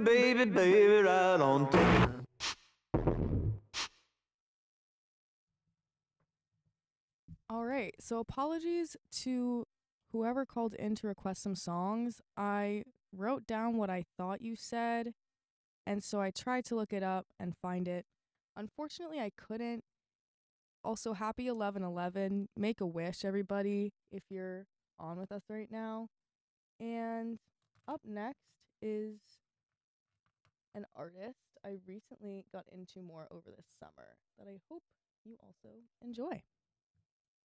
baby, baby, right on time. All right. So apologies to whoever called in to request some songs. I wrote down what I thought you said, and so I tried to look it up and find it. Unfortunately, I couldn't. Also, happy 11/11. Make a wish, everybody, if you're on with us right now. And up next is an artist I recently got into more over this summer that I hope you also enjoy.